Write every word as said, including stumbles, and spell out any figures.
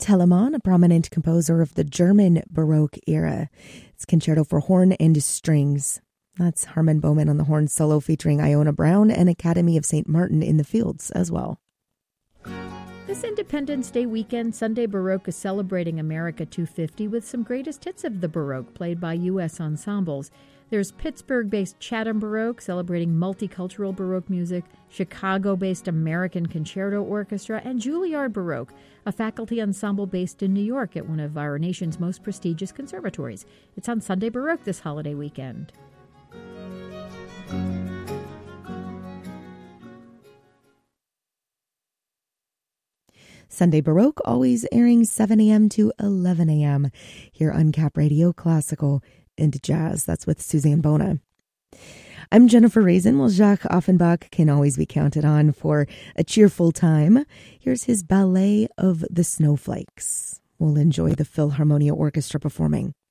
Telemann, a prominent composer of the German Baroque era. It's Concerto for Horn and Strings. That's Harman Bowman on the horn solo featuring Iona Brown and Academy of Saint Martin in the Fields as well. This Independence Day weekend, Sunday Baroque is celebrating America two fifty with some greatest hits of the Baroque played by U S ensembles. There's Pittsburgh-based Chatham Baroque celebrating multicultural Baroque music, Chicago-based American Concerto Orchestra, and Juilliard Baroque, a faculty ensemble based in New York at one of our nation's most prestigious conservatories. It's on Sunday Baroque this holiday weekend. Sunday Baroque, always airing seven a.m. to eleven a.m. here on Cap Radio Classical and Jazz. That's with Suzanne Bona. I'm Jennifer Raisin. Well, Jacques Offenbach can always be counted on for a cheerful time. Here's his Ballet of the Snowflakes. We'll enjoy the Philharmonia Orchestra performing.